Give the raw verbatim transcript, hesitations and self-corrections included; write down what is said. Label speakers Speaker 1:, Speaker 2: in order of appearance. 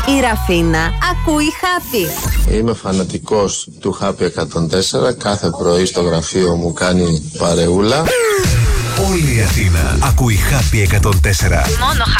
Speaker 1: Η Ραφίνα ακούει Happy.
Speaker 2: Είμαι φανατικός του Happy εκατόν τέσσερα. Κάθε πρωί στο γραφείο μου κάνει παρεούλα.
Speaker 3: Όλη η Αθήνα ακούει Happy εκατόν τέσσερα.
Speaker 1: Μόνο